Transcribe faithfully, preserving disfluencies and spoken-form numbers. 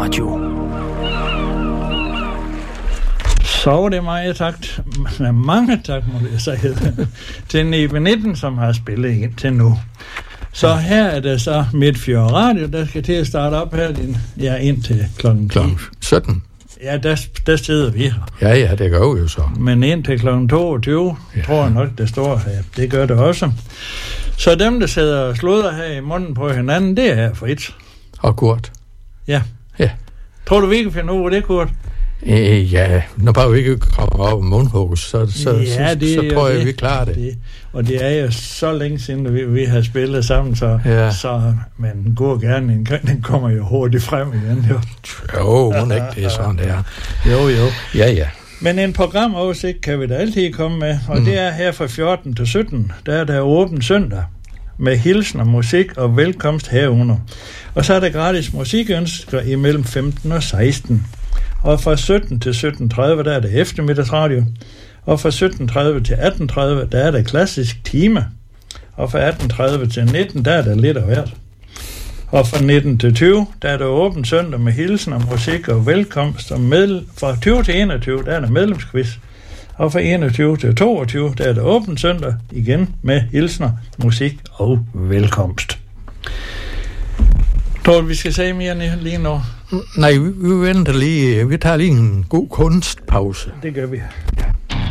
Radio. Så det er mig, tak. Mange tak, må jeg sige, til Nibe nitten, som har spillet ind til nu. Så her er det så Midtfjord Radio, der skal til at starte op her, ja, indtil klokken sytten. Ja, der, der sidder vi her. Ja, ja, det gør vi jo så. Men indtil klokken toogtyve, ja. Tror jeg nok, det står her. Det gør det også. Så dem, der sidder og sluder her i munden på hinanden, det er Fritz. Og Kurt. Ja. Ja. Tror du, vi kan finde ud af det, Kurt? Øh, ja, når bare vi ikke kommer op i mundhus, så, så, ja, så, så tror jeg, det. vi klarer det. det. Og det er jo så længe siden, vi, vi har spillet sammen, så, ja. så men god gerne en gang, den kommer jo hurtigt frem igen. Jo, jo må ikke, det er sådan, det er. Jo, jo. Ja, ja. Men en programoversigt kan vi da altid komme med, og mm. det er her fra fjorten til sytten, der er der åben søndag, med hilsen og musik og velkomst herunder. Og så er der gratis musikønsker imellem femten og seksten. Og fra sytten til sytten tredive, der er det eftermiddagsradio. Og fra sytten tredive til atten tredive, der er det klassisk time. Og fra atten tredive til nitten, der er det lidt af hvert. Og fra nitten til tyve, der er det åben søndag med hilsen og musik og velkomst. Og med, fra tyve til enogtyve, der er det medlemsquiz. Og fra enogtyve til toogtyve, der er det åben søndag igen med hilsner, musik og velkomst. Tror du, vi skal sige mere lige nu? Nej, vi, vi venter lige. Vi tager lige en god kunstpause. Det gør vi.